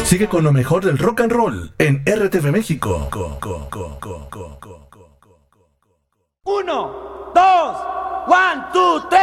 Sigue con lo mejor del rock and roll en RTV México. 1, 2, 1, 2, 3.